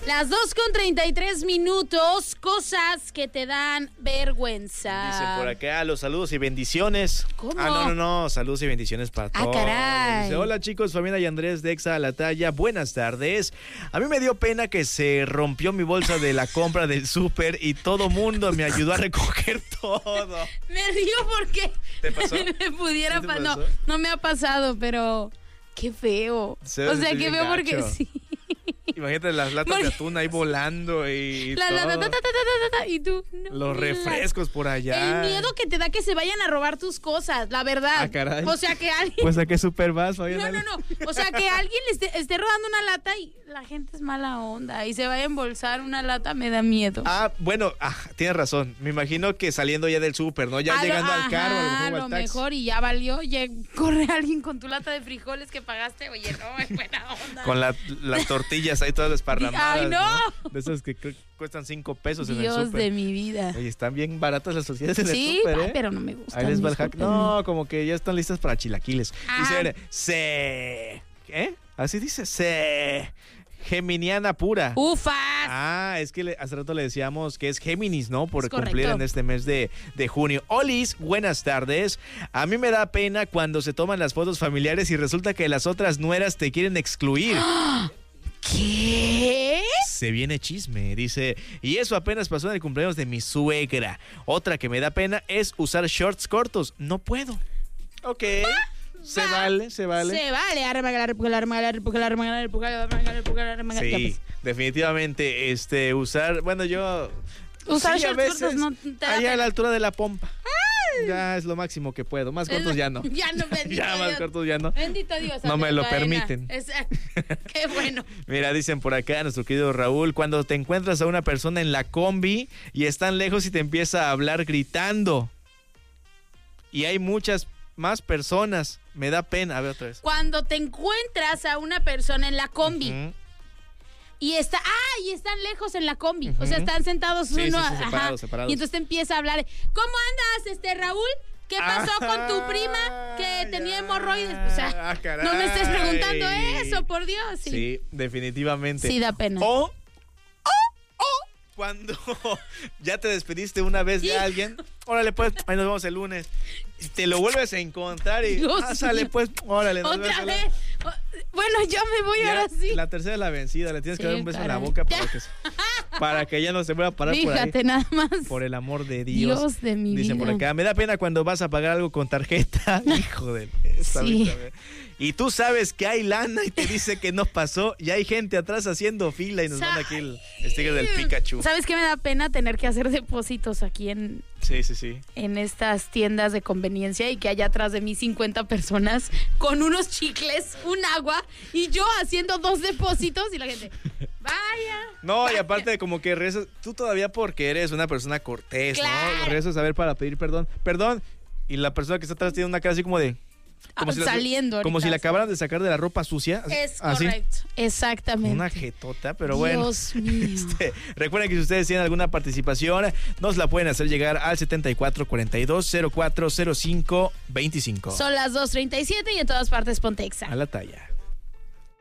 Las 2:33, cosas que te dan vergüenza. Dicen por acá los saludos y bendiciones. ¿Cómo? No, saludos y bendiciones para todos. Caray. Dice, hola chicos, Fabiana y Andrés de Exa a la talla, buenas tardes. A mí me dio pena que se rompió mi bolsa de la compra del súper y todo mundo me ayudó a recoger todo. Me río porque ¿Te pasó? me pudiera ¿Sí te pasar. pasó? No me ha pasado, pero qué feo. Se O debe sea, sentir qué bien feo porque gacho. sí. Imagínate las latas de atún ahí volando y todo. Y tú, no, Los refrescos por allá. El miedo que te da que se vayan a robar tus cosas, la verdad. Ah, caray. O sea, que alguien... Pues a qué súper vas, Fabiana. No. O sea, que alguien le esté rodando una lata y la gente es mala onda y se vaya a embolsar una lata, me da miedo. Ah, bueno, tienes razón. Me imagino que saliendo ya del súper, ¿no? Ya llegando al carro, a lo mejor, o al taxi. mejor y ya valió. Corre alguien con tu lata de frijoles que pagaste. Oye, no, es buena onda. Con las tortillas ahí todas desparramadas. ¡Ay, no! De esas que cuestan 5 pesos en el Dios súper. de mi vida. Oye, están bien baratas las tortillas en el Sí, súper, ¿eh? pero no me gustan. Ahí les va el hack. discúlpenme. No, como que ya están listas para chilaquiles. Dice, ¿qué? Así dice, geminiana pura. ¡Ufas! Es que hace rato le decíamos que es Géminis, ¿no? Por Es correcto. cumplir en este mes de junio. Olis, buenas tardes. A mí me da pena cuando se toman las fotos familiares y resulta que las otras nueras te quieren excluir. ¿Qué? Se viene chisme, dice. Y eso apenas pasó en el cumpleaños de mi suegra. Otra que me da pena es usar shorts cortos. No puedo. Ok. Se vale. Se vale. Sí, definitivamente. Usar, bueno, yo... Usar sí, a shorts veces, cortos no te da allá a pena. la altura de la pompa. Ya es lo máximo que puedo. Más cortos ya no. Ya no, bendito Ya más Dios. cortos ya no. Bendito Dios. No me lo cadena. permiten. Exacto. Qué bueno. Mira, dicen por acá nuestro querido Raúl, cuando te encuentras a una persona en la combi y están lejos y te empieza a hablar gritando. Y hay muchas más personas. Me da pena. A ver otra vez. Cuando te encuentras a una persona en la combi y están lejos en la combi. O sea, están sentados Sí, uno. sí, separados. Y entonces te empieza a hablar. ¿Cómo andas, Raúl? ¿Qué pasó con tu prima que tenía hemorroides? O sea, caray. no me estés preguntando eso, por Dios. Sí, definitivamente. Sí, da pena. O cuando ya te despediste una vez de alguien, órale pues, ahí nos vemos el lunes. Y te lo vuelves a encontrar y sale pues, órale, nos vemos Otra el vez. lunes. Bueno, yo me voy Ya, ahora sí. la tercera es la vencida, le tienes que dar un beso en la caray. boca para que ya no se vuelva a parar Fíjate por ahí. nada más. Por el amor de Dios. Dios de mi Dicen vida. por acá, me da pena cuando vas a pagar algo con tarjeta. Hijo de... Sí. Y tú sabes que hay lana y te dice que no pasó y hay gente atrás haciendo fila y nos manda aquí el sticker del Pikachu. ¿Sabes qué me da pena? Tener que hacer depósitos aquí en estas tiendas de conveniencia y que haya atrás de mí 50 personas con unos chicles, un agua y yo haciendo 2 depósitos y la gente, vaya. No, y aparte como que rezas, tú todavía porque eres una persona cortés, Claro. ¿no? Rezas a ver para pedir perdón, y la persona que está atrás tiene una cara así como de... Saliendo como ahorita. si la acabaran de sacar de la ropa sucia. Es así. correcto, exactamente. Una jetota, pero bueno. Dios mío. Recuerden que si ustedes tienen alguna participación, nos la pueden hacer llegar al 7442-040525. Son las 2:37 y en todas partes Pontexa. A la talla.